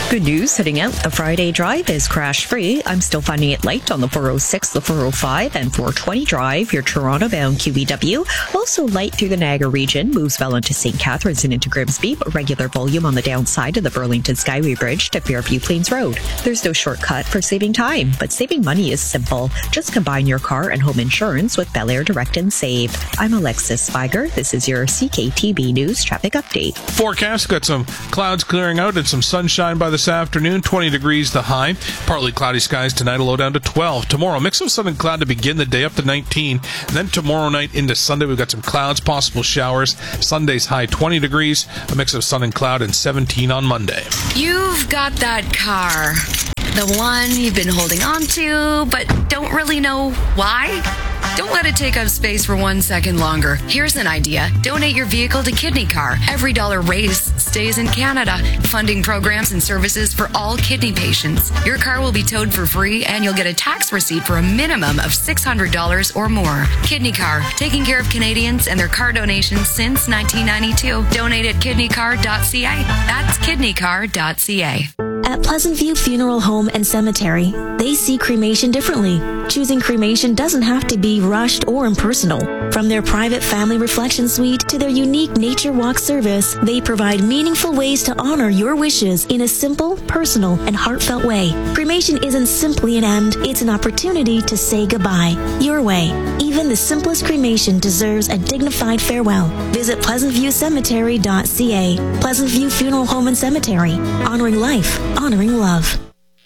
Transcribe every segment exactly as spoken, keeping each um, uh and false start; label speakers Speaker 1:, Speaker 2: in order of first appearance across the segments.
Speaker 1: Good news, heading out the Friday drive is crash-free. I'm still finding it light on the four oh six, the four oh five, and four twenty drive, your Toronto-bound Q E W. Also light through the Niagara region, moves well into Saint Catharines and into Grimsby, but regular volume on the downside of the Burlington Skyway Bridge to Fairview Plains Road. There's no shortcut for saving time, but saving money is simple. Just combine your car and home insurance with Bel Air Direct and Save. I'm Alexis Spiger. This is your C K T B News Traffic Update.
Speaker 2: Forecast, got some clouds clearing out and some sunshine by this afternoon. twenty degrees the high. Partly cloudy skies tonight, a low down to twelve. Tomorrow, mix of sun and cloud to begin the day, up to nineteen. And then tomorrow night into Sunday, we've got some clouds, possible showers. Sunday's high twenty degrees, a mix of sun and cloud, and seventeen on Monday.
Speaker 3: You've got that car. The one you've been holding on to, but don't really know why? Don't let it take up space for one second longer. Here's an idea. Donate your vehicle to Kidney Car. Every dollar raised stays in Canada, funding programs and services for all kidney patients. Your car will be towed for free, and you'll get a tax receipt for a minimum of six hundred dollars or more. Kidney Car, taking care of Canadians and their car donations since nineteen ninety-two. Donate at kidney car dot c a. That's kidney car dot c a.
Speaker 4: At Pleasant View Funeral Home and Cemetery, they see cremation differently. Choosing cremation doesn't have to be rushed or impersonal. From their private family reflection suite to their unique nature walk service, they provide meaningful ways to honor your wishes in a simple, personal, and heartfelt way. Cremation isn't simply an end, it's an opportunity to say goodbye. Your way. Even the simplest cremation deserves a dignified farewell. Visit pleasant view cemetery dot c a. Pleasant View Funeral Home and Cemetery. Honoring life. Honoring love.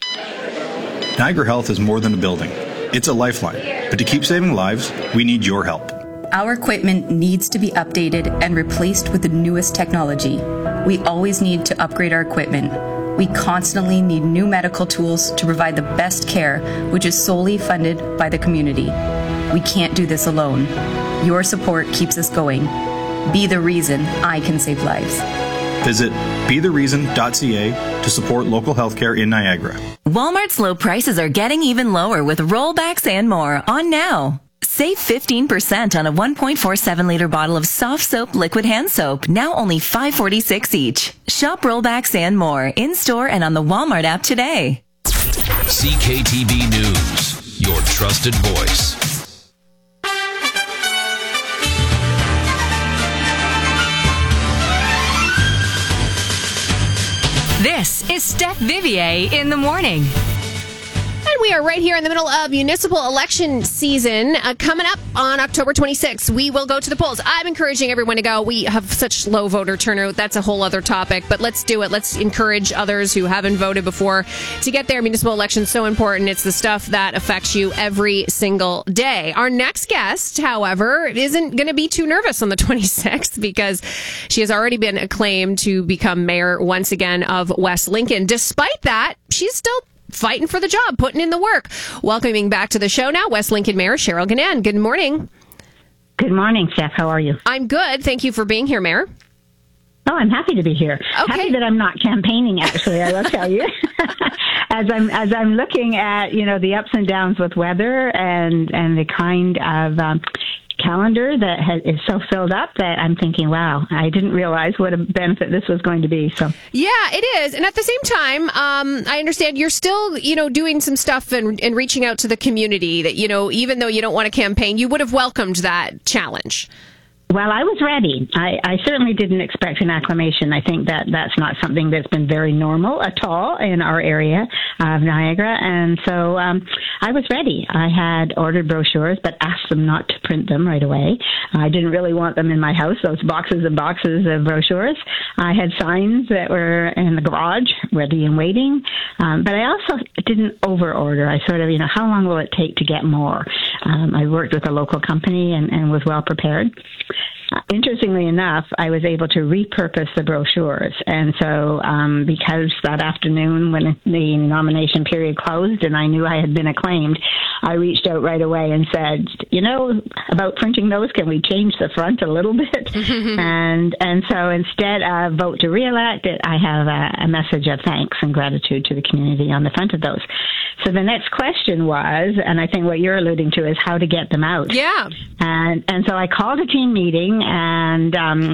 Speaker 5: Niagara Health is more than a building. It's a lifeline. But to keep saving lives, we need your help.
Speaker 6: Our equipment needs to be updated and replaced with the newest technology. We always need to upgrade our equipment. We constantly need new medical tools to provide the best care, which is solely funded by the community. We can't do this alone. Your support keeps us going. Be the reason I can save lives.
Speaker 5: Visit be the reason dot c a to support local healthcare in Niagara.
Speaker 7: Walmart's low prices are getting even lower with rollbacks and more on now. Save fifteen percent on a one point four seven liter bottle of soft soap liquid hand soap, now only five forty-six each. Shop rollbacks and more in-store and on the Walmart app today.
Speaker 8: C K T B News, your trusted voice.
Speaker 9: This is Steph Vivier in the morning.
Speaker 10: And we are right here in the middle of municipal election season. Uh, coming up on October twenty-sixth, we will go to the polls. I'm encouraging everyone to go. We have such low voter turnout. That's a whole other topic, but let's do it. Let's encourage others who haven't voted before to get there. Municipal elections so important. It's the stuff that affects you every single day. Our next guest, however, isn't going to be too nervous on the twenty-sixth because she has already been acclaimed to become mayor once again of West Lincoln. Despite that, she's still fighting for the job, putting in the work. Welcoming back to the show now, West Lincoln Mayor Cheryl Gannon. Good morning.
Speaker 11: Good morning, Steph. How are you?
Speaker 10: I'm good. Thank you for being here, Mayor.
Speaker 11: Oh, I'm happy to be here.
Speaker 10: Okay.
Speaker 11: Happy that I'm not campaigning, actually, I will tell you. as I'm as I'm looking at, you know, the ups and downs with weather and, and the kind of um, calendar that has, is so filled up that I'm thinking, wow, I didn't realize what a benefit this was going to be. So
Speaker 10: yeah, it is. And at the same time, um, I understand you're still, you know, doing some stuff and, and reaching out to the community that, you know, even though you don't want to campaign, you would have welcomed that challenge.
Speaker 11: Well, I was ready. I, I certainly didn't expect an acclamation. I think that that's not something that's been very normal at all in our area of Niagara. And so um, I was ready. I had ordered brochures, but asked them not to print them right away. I didn't really want them in my house, those boxes and boxes of brochures. I had signs that were in the garage, ready and waiting. Um, but I also didn't over-order. I sort of, you know, how long will it take to get more? Um, I worked with a local company and, and was well prepared. Uh, interestingly enough, I was able to repurpose the brochures. And so um, because that afternoon when the nomination period closed and I knew I had been acclaimed, I reached out right away and said, you know, about printing those, can we change the front a little bit? and and so instead of vote to re-elect it, I have a, a message of thanks and gratitude to the community on the front of those. So the next question was, and I think what you're alluding to is how to get them out.
Speaker 10: Yeah.
Speaker 11: And and so I called a team meeting, and um,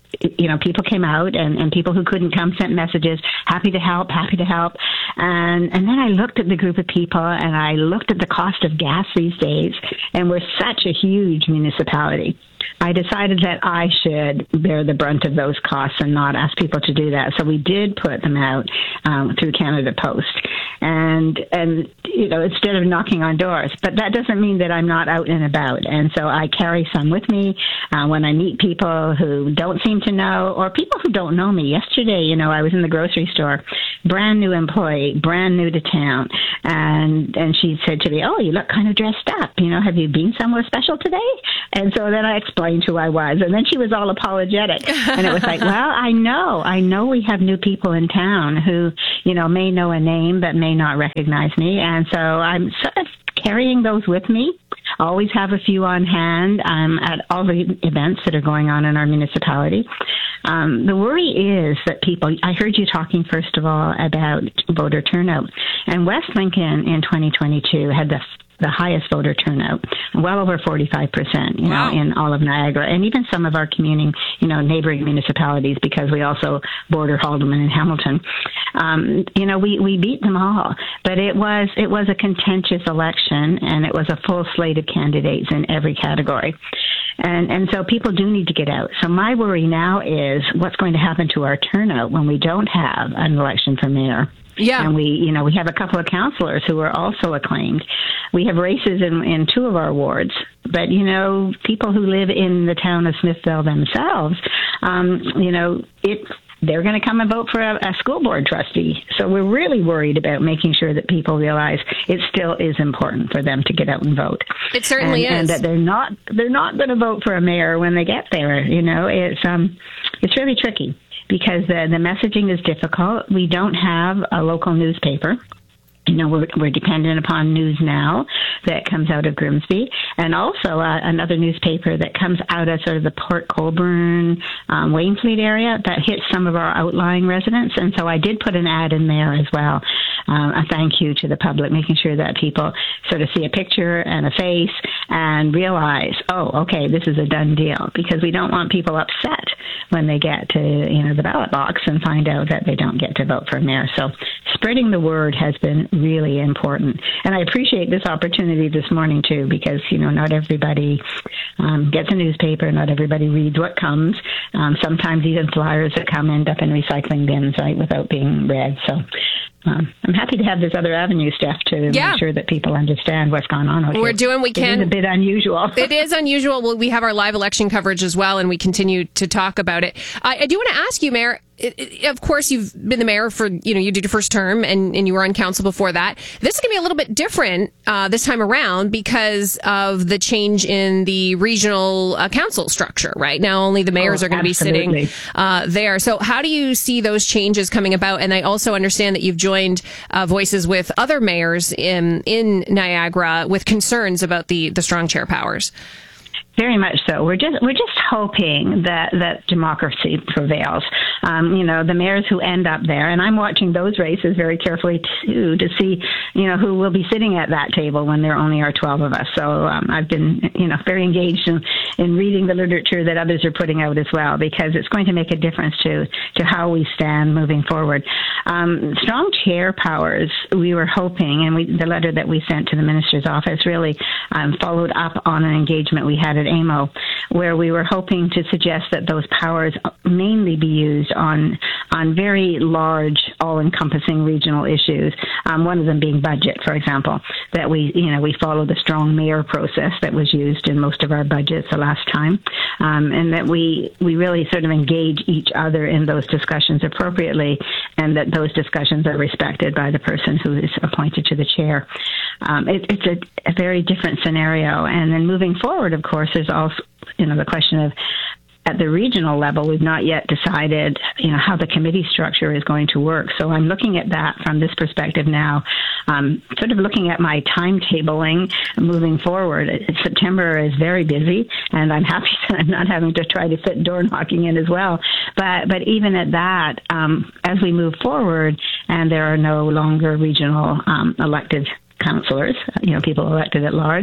Speaker 11: you know, people came out, and, and people who couldn't come sent messages, happy to help, happy to help. And, and then I looked at the group of people, and I looked at the cost of gas these days, and we're such a huge municipality. I decided that I should bear the brunt of those costs and not ask people to do that. So we did put them out um, through Canada Post. And, and, you know, instead of knocking on doors. But that doesn't mean that I'm not out and about. And so I carry some with me uh, when I meet people who don't seem to know, or people who don't know me. Yesterday, you know, I was in the grocery store, brand new employee, brand new to town. And, and she said to me, oh, you look kind of dressed up. You know, have you been somewhere special today? And so then I explained who I was. And then she was all apologetic. And it was like, well, I know. I know we have new people in town who, you know, may know a name but may not recognize me. And so I'm sort of carrying those with me. Always have a few on hand um, at all the events that are going on in our municipality. Um, the worry is that people, I heard you talking first of all about voter turnout. And West Lincoln in twenty twenty-two had the the highest voter turnout, well over forty-five percent, you
Speaker 10: wow.
Speaker 11: know, in all of Niagara, and even some of our communing, you know, neighboring municipalities, because we also border Haldimand and Hamilton. Um, you know, we, we beat them all, but it was, it was a contentious election, and it was a full slate of candidates in every category. And, and so people do need to get out. So my worry now is what's going to happen to our turnout when we don't have an election for mayor.
Speaker 10: Yeah.
Speaker 11: And we, you know, we have a couple of councillors who are also acclaimed. We have races in, in two of our wards. But, you know, people who live in the town of Smithville themselves, um, you know, it, they're going to come and vote for a, a school board trustee. So we're really worried about making sure that people realize it still is important for them to get out and vote.
Speaker 10: It certainly
Speaker 11: and,
Speaker 10: is.
Speaker 11: And that they're not, they're not going to vote for a mayor when they get there. You know, it's, um, it's really tricky, because the, the messaging is difficult. We don't have a local newspaper. You know, we're, we're dependent upon News Now that comes out of Grimsby, and also uh, another newspaper that comes out of sort of the Port Colborne, um, Wainfleet area that hits some of our outlying residents. And so I did put an ad in there as well, um, a thank you to the public, making sure that people sort of see a picture and a face and realize, oh, okay, this is a done deal, because we don't want people upset when they get to, you know, the ballot box and find out that they don't get to vote for mayor. So spreading the word has been really important. And I appreciate this opportunity this morning, too, because, you know, not everybody um, gets a newspaper. Not everybody reads what comes. Um, sometimes even flyers that come end up in recycling bins, right, without being read. So um, I'm happy to have this other avenue, Steph, to
Speaker 10: yeah.
Speaker 11: make sure that people understand what's going on out
Speaker 10: We're
Speaker 11: here.
Speaker 10: doing what we can.
Speaker 11: It is a bit unusual.
Speaker 10: It is unusual. Well, we have our live election coverage as well, and we continue to talk about it. I, I do want to ask you, Mayor, it, it, of course, you've been the mayor for, you know, you did your first term, and, and you were on council before that. This is going to be a little bit different uh, this time around because of the change in the regional uh, council structure, right? Now only the mayors
Speaker 11: oh,
Speaker 10: are going to be sitting uh, there. So how do you see those changes coming about? And I also understand that you've joined uh, voices with other mayors in, in Niagara with concerns about the, the strong chair powers.
Speaker 11: Very much so. We're just we're just hoping that, that democracy prevails. Um, you know, the mayors who end up there, and I'm watching those races very carefully too to see, you know, who will be sitting at that table when there only are twelve of us. So um, I've been, you know, very engaged in, in reading the literature that others are putting out as well, because it's going to make a difference to to how we stand moving forward. Um, strong chair powers, we were hoping, and we, the letter that we sent to the minister's office really um, followed up on an engagement we had at A M O, where we were hoping to suggest that those powers mainly be used on on very large, all-encompassing regional issues. Um, one of them being budget, for example. That we, you know, we follow the strong mayor process that was used in most of our budgets the last time, um, and that we we really sort of engage each other in those discussions appropriately, and that those discussions are respected by the person who is appointed to the chair. Um, it, it's a, a very different scenario, and then moving forward, of course, there's also, you know, the question of, at the regional level, we've not yet decided, you know, how the committee structure is going to work. So I'm looking at that from this perspective now, um, sort of looking at my timetabling moving forward. September is very busy, and I'm happy that I'm not having to try to fit door knocking in as well. But but even at that, um, as we move forward, and there are no longer regional um, elected councillors, you know, people elected at large,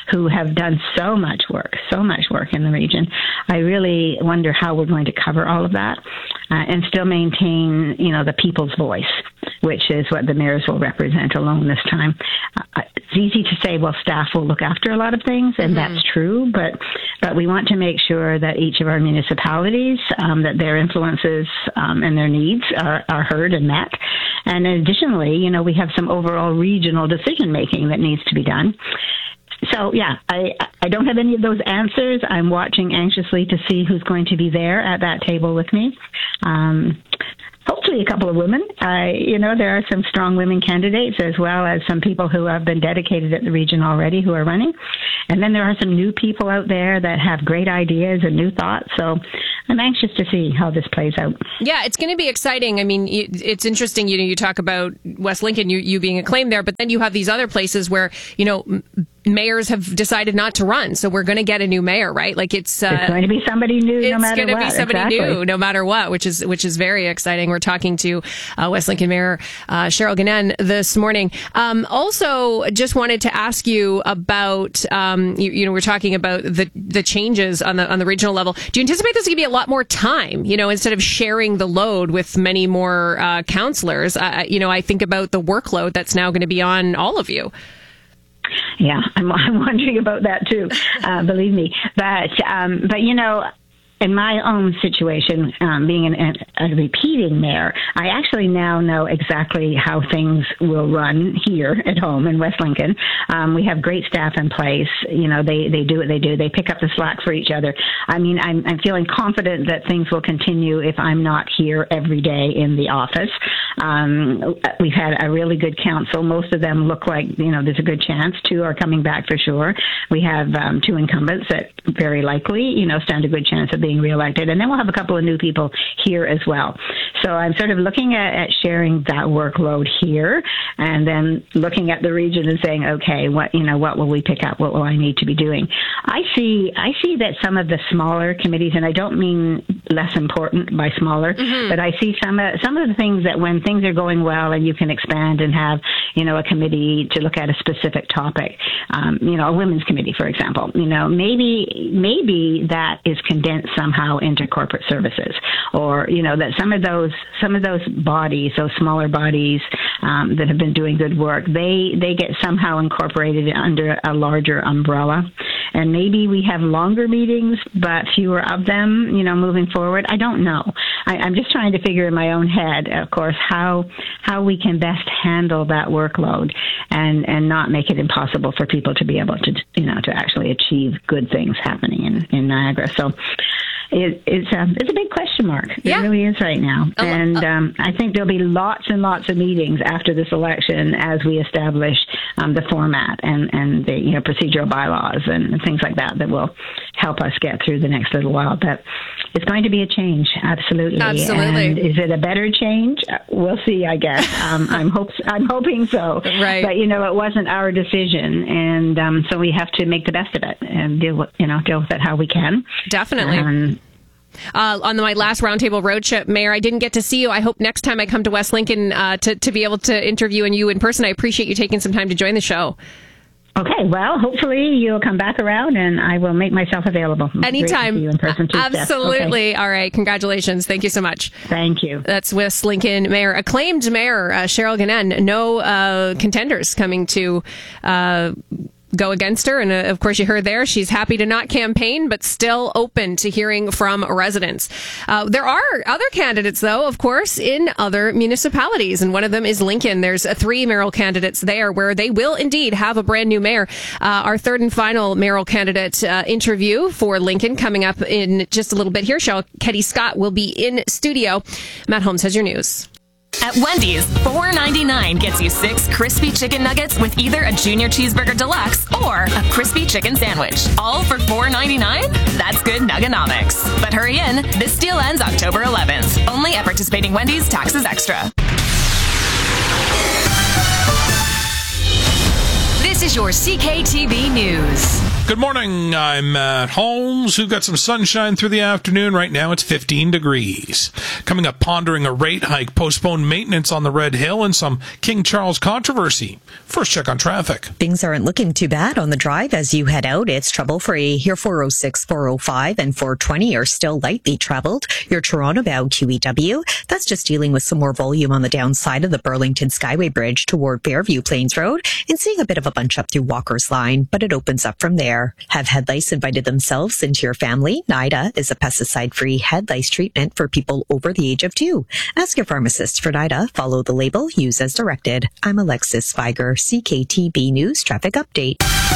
Speaker 11: who have done so much work, so much work in the region. I really wonder how we're going to cover all of that uh, and still maintain, you know, the people's voice, which is what the mayors will represent alone this time. Uh, it's easy to say, well, staff will look after a lot of things, and mm-hmm. that's true, but but we want to make sure that each of our municipalities, um, that their influences um, and their needs are, are heard and met. And additionally, you know, we have some overall regional decision-making that needs to be done. So, yeah, I, I don't have any of those answers. I'm watching anxiously to see who's going to be there at that table with me. Um, hopefully a couple of women. I, you know, there are some strong women candidates as well as some people who have been dedicated at the region already who are running. And then there are some new people out there that have great ideas and new thoughts. So I'm anxious to see how this plays out.
Speaker 10: Yeah, it's going to be exciting. I mean, it's interesting, you know, you talk about West Lincoln, you, you being acclaimed there, but then you have these other places where, you know, mayors have decided not to run. So we're going to get a new mayor, right? Like it's, uh,
Speaker 11: it's going to be somebody new no matter what.
Speaker 10: It's going to be somebody
Speaker 11: exactly.
Speaker 10: new no matter what, which is, which is very exciting. We're talking to uh, West Lincoln Mayor uh, Cheryl Gonnan this morning. Um, also, just wanted to ask you about, um, you, you know, we're talking about the, the changes on the, on the regional level. Do you anticipate this is going to be a lot more time, you know, instead of sharing the load with many more uh, counselors? Uh, you know, I think about the workload that's now going to be on all of you.
Speaker 11: Yeah, I'm, I'm wondering about that too, uh, believe me. But, um, but you know, in my own situation, um, being an, a repeating mayor, I actually now know exactly how things will run here at home in West Lincoln. Um, we have great staff in place. You know, they, they do what they do. They pick up the slack for each other. I mean, I'm, I'm feeling confident that things will continue if I'm not here every day in the office. Um, we've had a really good council. Most of them look like, you know, there's a good chance. Two are coming back for sure. We have um, two incumbents that very likely, you know, stand a good chance of being reelected. And then we'll have a couple of new people here as well. So I'm sort of looking at, at sharing that workload here and then looking at the region and saying, okay, what, you know, what will we pick up? What will I need to be doing? I see, I see that some of the smaller committees, and I don't mean less important by smaller, mm-hmm. but I see some, uh, some of the things that when things are going well and you can expand and have, you know, a committee to look at a specific topic, um, you know, a women's committee, for example, you know, maybe, maybe that is condensed somehow into corporate services, or, you know, that some of those, some of those bodies, those smaller bodies, um, that have been doing good work, they, they get somehow incorporated under a larger umbrella. And maybe we have longer meetings, but fewer of them, you know, moving forward. I don't know. I, I'm just trying to figure in my own head, of course, how how we can best handle that workload and, and not make it impossible for people to be able to, you know, to actually achieve good things happening in, in Niagara. So it, it's, a, it's a big question mark.
Speaker 10: Yeah.
Speaker 11: It really is right now.
Speaker 10: Oh,
Speaker 11: and
Speaker 10: uh,
Speaker 11: um, I think there'll be lots and lots of meetings after this election as we establish um, the format and, and the, you know, procedural bylaws and things like that that will help us get through the next little while. But it's going to be a change, absolutely.
Speaker 10: Absolutely.
Speaker 11: And is it a better change? We'll see, I guess. Um, I'm hope I'm hoping so.
Speaker 10: Right.
Speaker 11: But you know, it wasn't our decision, and um, so we have to make the best of it and deal with you know deal with it how we can.
Speaker 10: Definitely. Um, Uh, on the, my last Roundtable Road trip, Mayor, I didn't get to see you. I hope next time I come to West Lincoln uh, to, to be able to interview you in person. I appreciate you taking some time to join the show.
Speaker 11: Okay, well, hopefully you'll come back around and I will make myself available.
Speaker 10: Anytime.
Speaker 11: Great to see you in person too,
Speaker 10: Absolutely.
Speaker 11: Okay.
Speaker 10: All right. Congratulations. Thank you so much.
Speaker 11: Thank you.
Speaker 10: That's West Lincoln Mayor, acclaimed Mayor uh, Cheryl Gonnan. No uh, contenders coming to uh go against her. And uh, of course, you heard there, she's happy to not campaign, but still open to hearing from residents. Uh, there are other candidates, though, of course, in other municipalities. And one of them is Lincoln. There's uh, three mayoral candidates there where they will indeed have a brand new mayor. Uh, our third and final mayoral candidate uh, interview for Lincoln coming up in just a little bit here. Cheryl Ketty Scott will be in studio. Matt Holmes has your news.
Speaker 7: At Wendy's, four ninety-nine gets you six crispy chicken nuggets with either a junior cheeseburger deluxe or a crispy chicken sandwich. All for four ninety-nine? That's good nuggenomics. But hurry in, this deal ends October eleventh. Only at participating Wendy's, taxes extra.
Speaker 9: This is your C K T V News.
Speaker 2: Good morning, I'm Matt Holmes. We've got some sunshine through the afternoon. Right now it's fifteen degrees. Coming up, pondering a rate hike, postponed maintenance on the Red Hill, and some King Charles controversy. First check on traffic.
Speaker 1: Things aren't looking too bad on the drive as you head out. It's trouble-free. Your four oh six, four oh five, and four twenty are still lightly traveled. Your Toronto-bound Q E W, that's just dealing with some more volume on the downside of the Burlington Skyway Bridge toward Fairview Plains Road, and seeing a bit of a bunch up through Walker's Line, but it opens up from there. Have head lice invited themselves into your family? NIDA is a pesticide-free head lice treatment for people over the age of two. Ask your pharmacist for NIDA. Follow the label. Use as directed. I'm Alexis Spiger, C K T B News Traffic Update.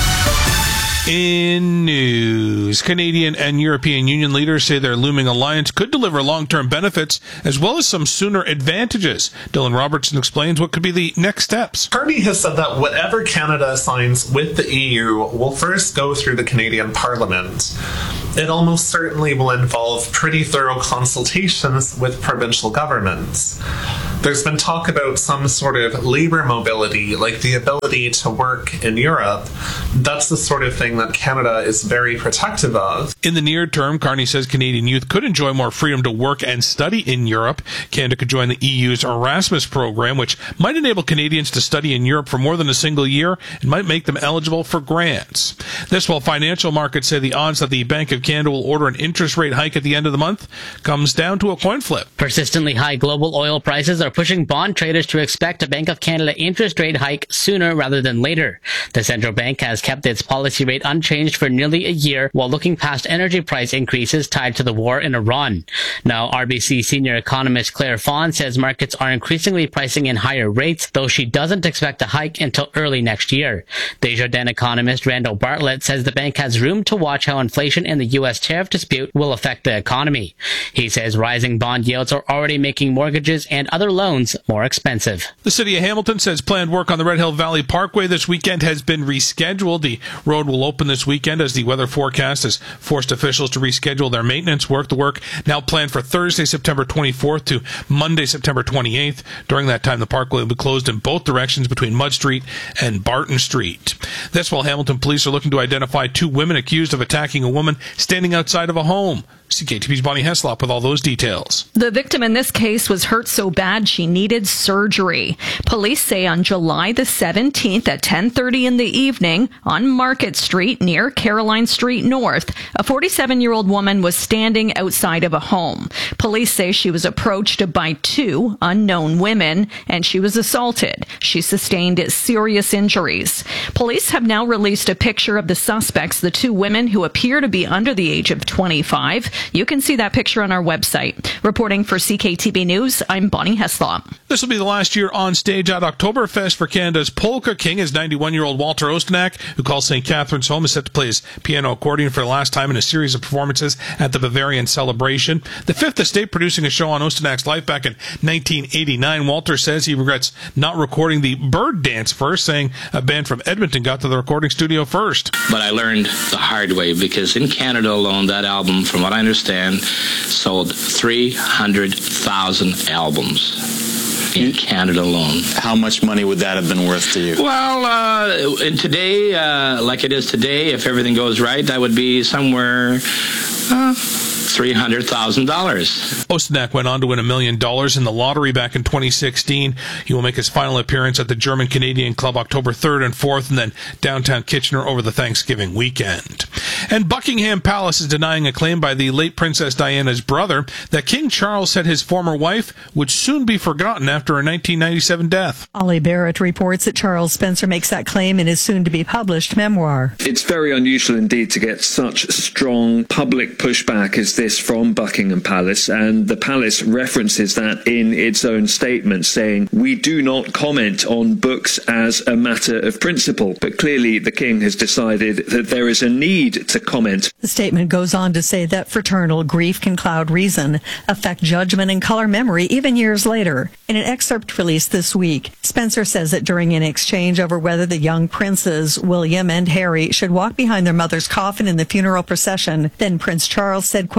Speaker 2: In news, Canadian and European Union leaders say their looming alliance could deliver long-term benefits as well as some sooner advantages. Dylan Robertson explains what could be the next steps.
Speaker 12: Carney has said that whatever Canada signs with the E U will first go through the Canadian Parliament. It almost certainly will involve pretty thorough consultations with provincial governments. There's been talk about some sort of labour mobility, like the ability to work in Europe. That's the sort of thing that Canada is very protective of.
Speaker 2: In the near term, Carney says Canadian youth could enjoy more freedom to work and study in Europe. Canada could join the E U's Erasmus program, which might enable Canadians to study in Europe for more than a single year and might make them eligible for grants. This while financial markets say the odds that the Bank of Canada will order an interest rate hike at the end of the month comes down to a coin flip.
Speaker 13: Persistently high global oil prices are pushing bond traders to expect a Bank of Canada interest rate hike sooner rather than later. The central bank has kept its policy rate unchanged for nearly a year while looking past energy price increases tied to the war in Iran. Now, R B C senior economist Claire Fawn says markets are increasingly pricing in higher rates, though she doesn't expect a hike until early next year. Desjardins economist Randall Bartlett says the bank has room to watch how inflation and the U S tariff dispute will affect the economy. He says rising bond yields are already making mortgages and other loans more expensive.
Speaker 2: The city of Hamilton says planned work on the Red Hill Valley Parkway this weekend has been rescheduled. The road will open this weekend as the weather forecast has forced officials to reschedule their maintenance work. The work now planned for Thursday, September twenty-fourth to Monday, September twenty-eighth. During that time, the parkway will be closed in both directions between Mud Street and Barton Street. This while Hamilton police are looking to identify two women accused of attacking a woman standing outside of a home. C K T V's Bonnie Heslop with all those details.
Speaker 14: The victim in this case was hurt so bad she needed surgery. Police say on July the seventeenth at ten thirty in the evening on Market Street near Caroline Street North, a forty-seven-year-old woman was standing outside of a home. Police say she was approached by two unknown women and she was assaulted. She sustained serious injuries. Police have now released a picture of the suspects, the two women who appear to be under the age of twenty-five. You can see that picture on our website. Reporting for C K T B News, I'm Bonnie Heslop.
Speaker 2: This will be the last year on stage at Oktoberfest for Canada's Polka King. His ninety-one-year-old Walter Ostanak, who calls Saint Catherine's home, is set to play his piano accordion for the last time in a series of performances at the Bavarian Celebration. The Fifth Estate producing a show on Ostanak's life back in nineteen eighty-nine. Walter says he regrets not recording the Bird Dance first, saying a band from Edmonton got to the recording studio first.
Speaker 15: But I learned the hard way because in Canada alone, that album, from what I understand, sold three hundred thousand albums. In Canada alone.
Speaker 16: How much money would that have been worth to you?
Speaker 15: Well, uh, in today, uh, like it is today, if everything goes right, that would be somewhere uh, three hundred thousand dollars.
Speaker 2: Ostanak went on to win a million dollars in the lottery back in twenty sixteen. He will make his final appearance at the German-Canadian Club October third and fourth, and then downtown Kitchener over the Thanksgiving weekend. And Buckingham Palace is denying a claim by the late Princess Diana's brother that King Charles said his former wife would soon be forgotten after her nineteen ninety-seven death.
Speaker 17: Ollie Barrett reports that Charles Spencer makes that claim in his soon-to-be-published memoir.
Speaker 18: It's very unusual indeed to get such strong public pushback as this from Buckingham Palace, and the palace references that in its own statement, saying, "We do not comment on books as a matter of principle," but clearly the king has decided that there is a need to comment.
Speaker 17: The statement goes on to say that fraternal grief can cloud reason, affect judgment, and color memory even years later. In an excerpt released this week, Spencer says that during an exchange over whether the young princes, William and Harry, should walk behind their mother's coffin in the funeral procession, then Prince Charles said, quote,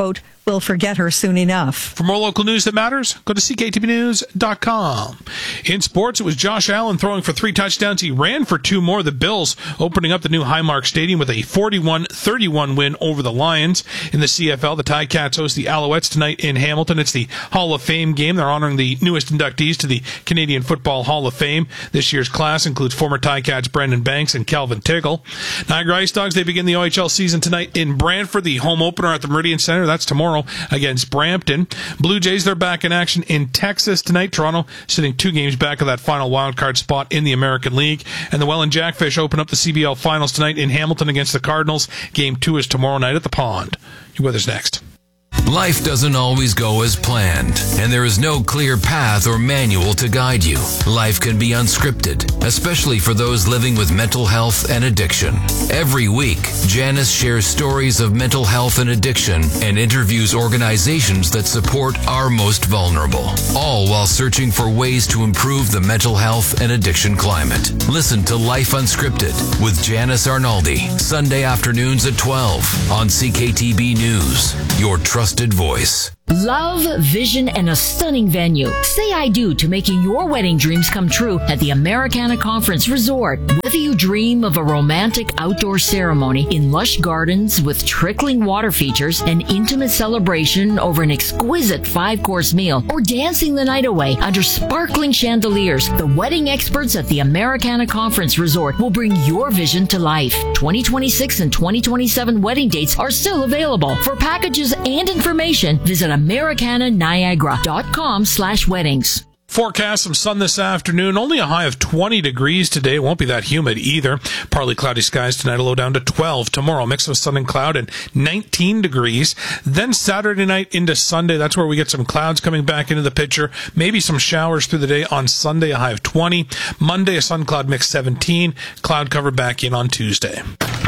Speaker 17: We'll forget her soon enough.
Speaker 2: For more local news that matters, go to C K T B news dot com. In sports, it was Josh Allen throwing for three touchdowns. He ran for two more. The Bills opening up the new Highmark Stadium with a forty-one thirty-one win over the Lions. In the C F L, the Ticats host the Alouettes tonight in Hamilton. It's the Hall of Fame game. They're honoring the newest inductees to the Canadian Football Hall of Fame. This year's class includes former Ticats Brendan Banks and Calvin Tiggle. Niagara Ice Dogs, they begin the O H L season tonight in Brantford. The home opener at the Meridian Centre. That's tomorrow against Brampton. Blue Jays, they're back in action in Texas tonight. Toronto sitting two games back of that final wildcard spot in the American League. And the Welland Jackfish open up the C B L Finals tonight in Hamilton against the Cardinals. Game two is tomorrow night at the Pond. Your weather's next.
Speaker 8: Life doesn't always go as planned, and there is no clear path or manual to guide you. Life can be unscripted, especially for those living with mental health and addiction. Every week, Janice shares stories of mental health and addiction and interviews organizations that support our most vulnerable, all while searching for ways to improve the mental health and addiction climate. Listen to Life Unscripted with Janice Arnaldi, Sunday afternoons at twelve on C K T B News, your trusted voice.
Speaker 19: Love, vision, and a stunning venue. Say I do to making your wedding dreams come true at the Americana Conference Resort. Whether you dream of a romantic outdoor ceremony in lush gardens with trickling water features, an intimate celebration over an exquisite five-course meal, or dancing the night away under sparkling chandeliers, the wedding experts at the Americana Conference Resort will bring your vision to life. twenty twenty-six and twenty twenty-seven wedding dates are still available. For packages and information, visit Americana Niagara dot com slash weddings.
Speaker 2: Forecast some sun this afternoon. Only a high of twenty degrees today. It won't be that humid either. Partly cloudy skies tonight, a low down to twelve. Tomorrow, mix of sun and cloud and nineteen degrees. Then Saturday night into Sunday, that's where we get some clouds coming back into the picture. Maybe some showers through the day on Sunday, a high of twenty. Monday, a sun cloud mix seventeen. Cloud cover back in on Tuesday.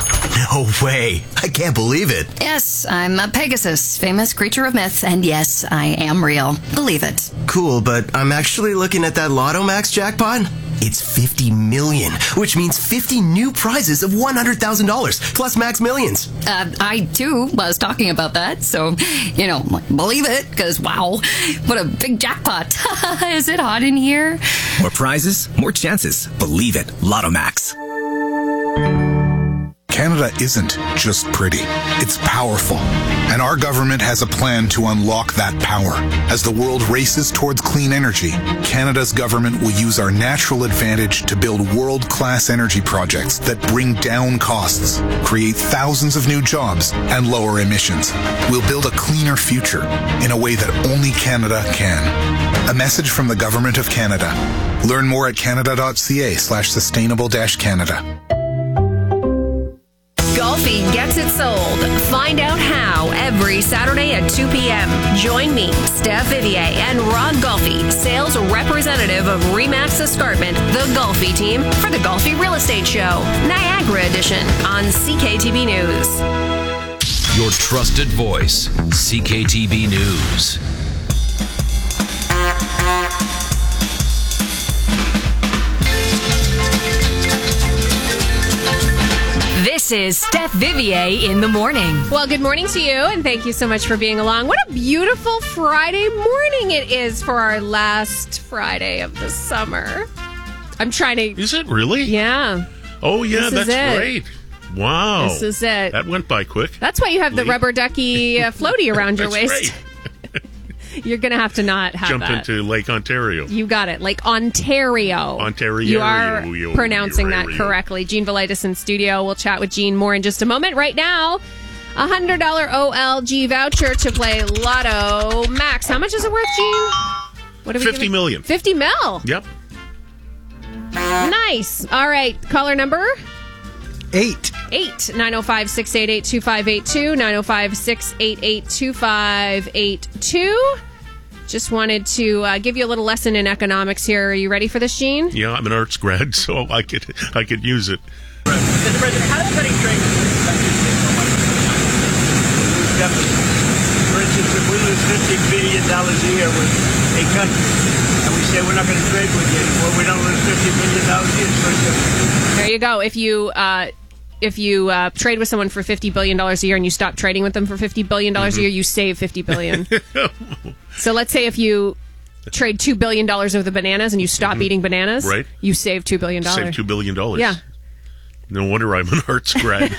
Speaker 20: No way. I can't believe it.
Speaker 3: Yes, I'm a Pegasus, famous creature of myth, and yes, I am real. Believe it.
Speaker 20: Cool, but I'm actually looking at that Lotto Max jackpot. It's fifty million, which means fifty new prizes of one hundred thousand dollars, plus Max Millions.
Speaker 3: Uh, I, too, was talking about that, so, you know, believe it, because, wow, what a big jackpot. Is it hot in here?
Speaker 20: More prizes, more chances. Believe it. Lotto Max.
Speaker 21: Canada isn't just pretty, it's powerful. And our government has a plan to unlock that power. As the world races towards clean energy, Canada's government will use our natural advantage to build world-class energy projects that bring down costs, create thousands of new jobs, and lower emissions. We'll build a cleaner future in a way that only Canada can. A message from the Government of Canada. Learn more at canada.ca slash sustainable dash Canada.
Speaker 10: Golfi gets it sold. Find out how every Saturday at two p.m. Join me, Steph Vivier, and Rod Golfi, sales representative of Remax Escarpment, the Golfi team, for the Golfi Real Estate Show, Niagara Edition, on C K T B News.
Speaker 8: Your trusted voice, C K T B News.
Speaker 9: This is Steph Vivier in the morning.
Speaker 10: Well, good morning to you, and thank you so much for being along. What a beautiful Friday morning it is for our last Friday of the summer. I'm trying to...
Speaker 22: Is it really?
Speaker 10: Yeah.
Speaker 22: Oh, yeah,
Speaker 10: This is
Speaker 22: that's
Speaker 10: it.
Speaker 22: great. Wow.
Speaker 10: This is it.
Speaker 22: That went by quick.
Speaker 10: That's why you have the
Speaker 22: Lee.
Speaker 10: rubber ducky uh, floaty around your
Speaker 22: That's
Speaker 10: waist. You're going to have to not have
Speaker 22: Jump
Speaker 10: that.
Speaker 22: into Lake Ontario.
Speaker 10: You got it. Like Ontario.
Speaker 22: Ontario.
Speaker 10: You are
Speaker 22: Yo,
Speaker 10: pronouncing
Speaker 22: yo,
Speaker 10: that
Speaker 22: yo.
Speaker 10: correctly. Gene Velitis in studio. We'll chat with Gene more in just a moment. Right now, a one hundred dollars O L G voucher to play Lotto Max. How much is it worth, Gene? What are we
Speaker 22: fifty
Speaker 10: giving?
Speaker 22: million.
Speaker 10: fifty mil.
Speaker 22: Yep.
Speaker 10: Nice. All right. Caller number?
Speaker 23: Eight.
Speaker 10: Eight. nine oh five, six eight eight, two five eight two. nine oh five, six eight eight, two five eight two. Just wanted to uh, give you a little lesson in economics here. Are you ready for this, Gene?
Speaker 22: Yeah, I'm an arts grad, so I could I could use it.
Speaker 24: Mister President, how does cutting trade For instance, if we lose fifty billion dollars a year with a country, and we say we're not going to trade with you anymore, we don't lose fifty billion dollars a year. So
Speaker 10: there you go. If you uh, if you uh, trade with someone for fifty billion dollars a year and you stop trading with them for fifty billion dollars
Speaker 22: Mhm.
Speaker 10: a year, you save fifty billion dollars. So let's say if you trade two billion dollars of the bananas and you stop
Speaker 22: Mhm.
Speaker 10: eating bananas,
Speaker 22: Right.
Speaker 10: you save two billion dollars.
Speaker 22: Save two billion dollars.
Speaker 10: Yeah.
Speaker 22: No wonder I'm an arts grad.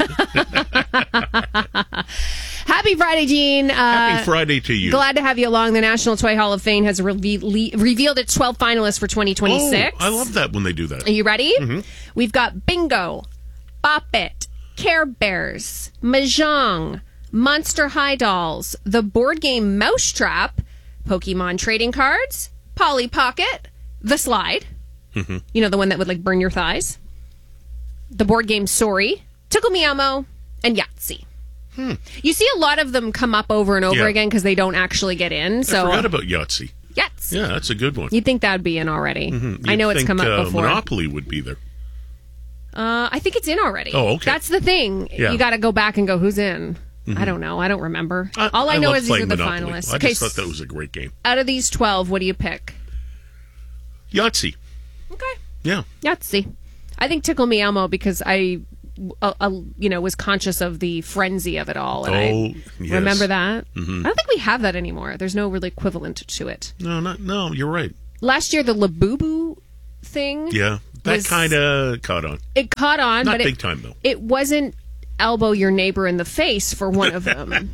Speaker 10: Happy Friday, Gene. Uh,
Speaker 22: Happy Friday to you.
Speaker 10: Glad to have you along. The National Toy Hall of Fame has reve- le- revealed its twelve finalists for twenty twenty-six.
Speaker 22: Oh, I love that when they do that.
Speaker 10: Are you ready?
Speaker 22: Mhm.
Speaker 10: We've got Bingo, Bop It, Care Bears, Mahjong, Monster High Dolls, the board game Mousetrap, Pokemon trading cards, Polly Pocket, The Slide,
Speaker 22: Mhm.
Speaker 10: you know, the one that would like burn your thighs, the board game Sorry, Tickle Me Elmo, and Yahtzee.
Speaker 22: Hmm.
Speaker 10: You see a lot of them come up over and over
Speaker 22: Yeah.
Speaker 10: again because they don't actually get in. So
Speaker 22: I forgot about Yahtzee.
Speaker 10: Yahtzee.
Speaker 22: Yeah, that's a good one.
Speaker 10: You'd think that would be in already.
Speaker 22: Mhm.
Speaker 10: I
Speaker 22: You'd
Speaker 10: know it's
Speaker 22: think,
Speaker 10: come up
Speaker 22: uh,
Speaker 10: before.
Speaker 22: Monopoly would be there.
Speaker 10: Uh, I think it's in already.
Speaker 22: Oh, okay.
Speaker 10: That's the thing.
Speaker 22: Yeah.
Speaker 10: You got to go back and go, who's in?
Speaker 22: Mhm.
Speaker 10: I don't know. I don't remember. All I, know
Speaker 22: love
Speaker 10: is these are
Speaker 22: playing
Speaker 10: the
Speaker 22: Monopoly.
Speaker 10: finalists.
Speaker 22: I
Speaker 10: Okay,
Speaker 22: just thought that was a great game.
Speaker 10: out of these twelve, what do you pick?
Speaker 22: Yahtzee.
Speaker 10: Okay.
Speaker 22: Yeah.
Speaker 10: Yahtzee. I think Tickle Me Elmo because I, uh, uh, you know, was conscious of the frenzy of it all. And
Speaker 22: Oh,
Speaker 10: I
Speaker 22: yes.
Speaker 10: remember that.
Speaker 22: Mhm.
Speaker 10: I don't think we have that anymore. There's no really equivalent to it.
Speaker 22: No, not no. You're right.
Speaker 10: Last year, the Labubu thing.
Speaker 22: Yeah, that
Speaker 10: was-
Speaker 22: kind of caught on.
Speaker 10: It caught on,
Speaker 22: Not
Speaker 10: but
Speaker 22: big
Speaker 10: it,
Speaker 22: time though.
Speaker 10: it wasn't elbow your neighbor in the face for one of them.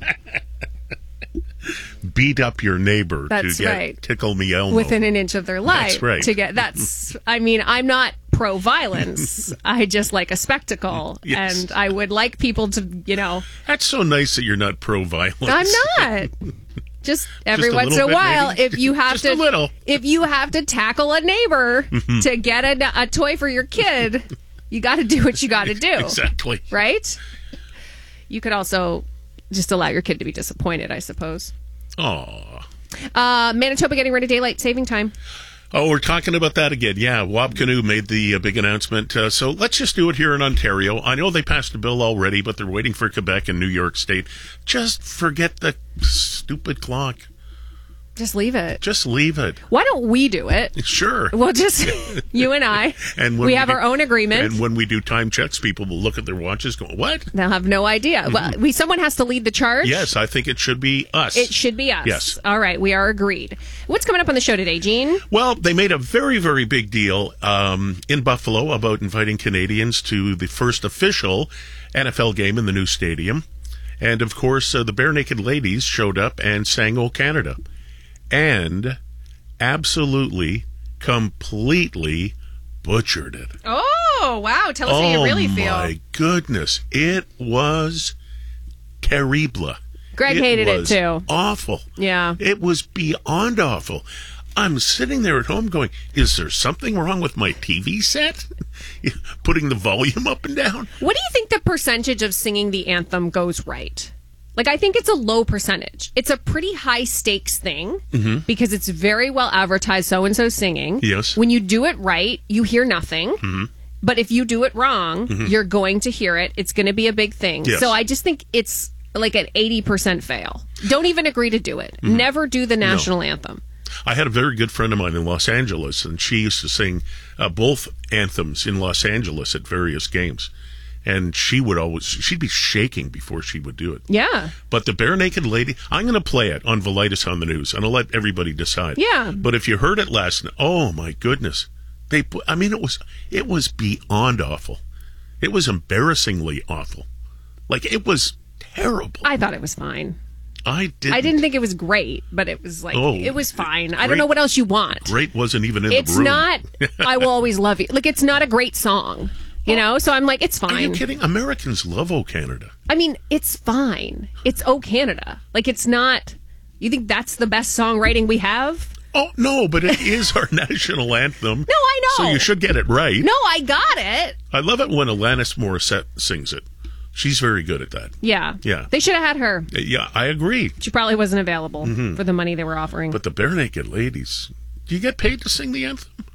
Speaker 22: Beat up your neighbor
Speaker 10: That's
Speaker 22: to get
Speaker 10: right.
Speaker 22: Tickle Me Elmo.
Speaker 10: Within an inch of their life.
Speaker 22: That's right.
Speaker 10: To get that's. I mean, I'm not pro violence. I just like a spectacle,
Speaker 22: Yes.
Speaker 10: and I would like people to, you know.
Speaker 22: That's so nice that you're not pro violence.
Speaker 10: I'm not. Just every
Speaker 22: Just a
Speaker 10: once in
Speaker 22: little
Speaker 10: a
Speaker 22: bit,
Speaker 10: while,
Speaker 22: maybe?
Speaker 10: if you have
Speaker 22: Just
Speaker 10: to,
Speaker 22: a little.
Speaker 10: if you have to tackle a neighbor
Speaker 22: Mhm.
Speaker 10: to get a, a toy for your kid, you got to do what you got to do.
Speaker 22: Exactly.
Speaker 10: Right? You could also just allow your kid to be disappointed, I suppose.
Speaker 22: Oh.
Speaker 10: Uh, Manitoba getting rid of daylight saving time.
Speaker 22: Oh, we're talking about that again. Yeah, Wab Canoe made the uh, big announcement. Uh, so let's just do it here in Ontario. I know they passed a bill already, but they're waiting for Quebec and New York State. Just forget the stupid clock.
Speaker 10: Just leave it.
Speaker 22: Just leave it.
Speaker 10: Why don't we do it?
Speaker 22: Sure.
Speaker 10: We'll just, you and I,
Speaker 22: And when
Speaker 10: we have
Speaker 22: do-
Speaker 10: our own agreement.
Speaker 22: And when we do time checks, people will look at their watches going, what?
Speaker 10: They'll have no idea. Well, we someone has to lead the charge.
Speaker 22: Yes, I think it should be us.
Speaker 10: It should be us.
Speaker 22: Yes.
Speaker 10: All right, we are agreed. What's coming up on the show today, Gene?
Speaker 22: Well, they made a very, very big deal um, in Buffalo about inviting Canadians to the first official N F L game in the new stadium. And, of course, uh, the Bare Naked Ladies showed up and sang O Canada. And absolutely, completely butchered it.
Speaker 10: Oh, wow. Tell us how you really feel.
Speaker 22: Oh, my goodness. It was terrible.
Speaker 10: Greg hated it,
Speaker 22: was
Speaker 10: too.
Speaker 22: Awful.
Speaker 10: Yeah.
Speaker 22: It was beyond awful. I'm sitting there at home going, is there something wrong with my T V set? Putting the volume up and down?
Speaker 10: What do you think the percentage of singing the anthem goes right? Like, I think it's a low percentage. It's a pretty high stakes thing
Speaker 22: Mhm.
Speaker 10: because it's very well advertised, so-and-so singing.
Speaker 22: Yes.
Speaker 10: When you do it right, you hear nothing.
Speaker 22: Mhm.
Speaker 10: But if you do it wrong,
Speaker 22: Mhm.
Speaker 10: you're going to hear it. It's going to be a big thing.
Speaker 22: Yes.
Speaker 10: So I just think it's like an eighty percent fail. Don't even agree to do it.
Speaker 22: Mhm.
Speaker 10: Never do the
Speaker 22: No.
Speaker 10: national anthem.
Speaker 22: I had a very good friend of mine in Los Angeles, and she used to sing uh, both anthems in Los Angeles at various games. And she would always, she'd be shaking before she would do it.
Speaker 10: Yeah.
Speaker 22: But the Bare Naked Lady, I'm going to play it on Velitis on the News, and I'll let everybody decide.
Speaker 10: Yeah.
Speaker 22: But if you heard it last night, oh my goodness. They, pu- I mean, it was, it was beyond awful. It was embarrassingly awful. Like, it was terrible.
Speaker 10: I thought it was fine.
Speaker 22: I didn't.
Speaker 10: I didn't think it was great, but it was like,
Speaker 22: Oh,
Speaker 10: it was fine. I
Speaker 22: great-
Speaker 10: don't know what else you want.
Speaker 22: Great wasn't even in
Speaker 10: It's
Speaker 22: the room.
Speaker 10: not, I Will Always Love You. Like, it's not a great song, you know? So I'm like, it's
Speaker 22: Are you
Speaker 10: fine.
Speaker 22: kidding? Americans love O Canada.
Speaker 10: I mean, it's fine. It's Oh Canada. Like, it's not, you think that's the best songwriting we have?
Speaker 22: Oh, no, but it is our national anthem.
Speaker 10: No, I know.
Speaker 22: So you should get it right.
Speaker 10: No, I got it.
Speaker 22: I love it when Alanis Morissette sings it. She's very good at that.
Speaker 10: Yeah.
Speaker 22: Yeah.
Speaker 10: They should have had her.
Speaker 22: Yeah, I agree.
Speaker 10: She probably wasn't available
Speaker 22: Mhm.
Speaker 10: for the money they were offering.
Speaker 22: But the Bare Naked Ladies, do you get paid to sing the anthem?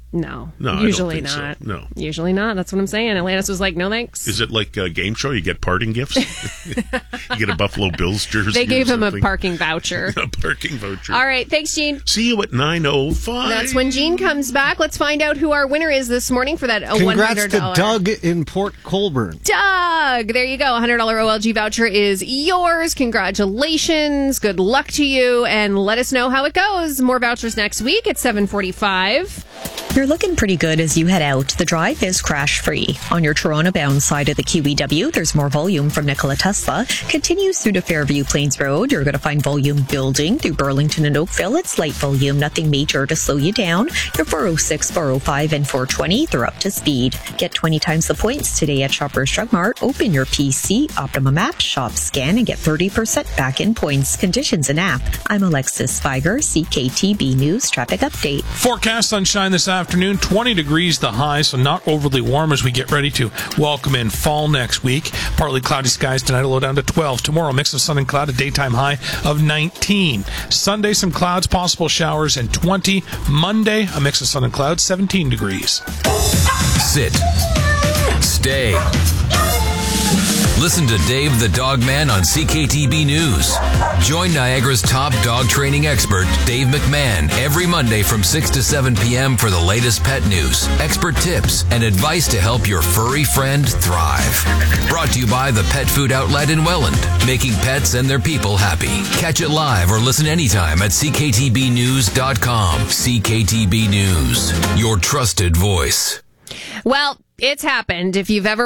Speaker 10: No.
Speaker 22: No, I don't
Speaker 10: Usually
Speaker 22: think so.
Speaker 10: not.
Speaker 22: No.
Speaker 10: Usually not. That's what I'm saying. Atlantis was like, no thanks.
Speaker 22: Is it like a game show? You get parting gifts? You get a Buffalo Bills jersey.
Speaker 10: They gave
Speaker 22: or
Speaker 10: him a
Speaker 22: something.
Speaker 10: parking voucher.
Speaker 22: A parking voucher.
Speaker 10: All right. Thanks, Gene.
Speaker 22: See you at nine oh five.
Speaker 10: That's when Gene comes back. Let's find out who our winner is this morning for that one
Speaker 4: Congrats
Speaker 10: hundred
Speaker 4: to
Speaker 10: dollars.
Speaker 4: Doug in Port Colborne.
Speaker 10: Doug, there you go. one hundred dollars O L G voucher is yours. Congratulations. Good luck to you. And let us know how it goes. More vouchers next week at seven forty-five.
Speaker 1: You're looking pretty good as you head out. The drive is crash-free. On your Toronto-bound side of the Q E W, there's more volume from Nikola Tesla. Continues through to Fairview Plains Road. You're going to find volume building through Burlington and Oakville. It's light volume, nothing major to slow you down. Your four oh six, four oh five, and four twenty, they're up to speed. Get twenty times the points today at Shoppers Drug Mart. Open your P C, Optimum app, shop, scan, and get thirty percent back in points. Conditions and app. I'm Alexis Spiger, C K T B News Traffic Update.
Speaker 2: Forecast sunshine this afternoon, twenty degrees the high, so not overly warm as we get ready to welcome in fall next week. Partly cloudy skies tonight, a low down to twelve. Tomorrow, mix of sun and cloud, a daytime high of nineteen. Sunday, some clouds, possible showers, and twenty. Monday, a mix of sun and clouds, seventeen degrees.
Speaker 8: Sit. Stay. Listen to Dave the Dog Man on C K T B News. Join Niagara's top dog training expert, Dave McMahon, every Monday from six to seven p.m. for the latest pet news, expert tips, and advice to help your furry friend thrive. Brought to you by the Pet Food Outlet in Welland, making pets and their people happy. Catch it live or listen anytime at c k t b news dot com. C K T B News, your trusted voice.
Speaker 10: Well, it's happened. If you've ever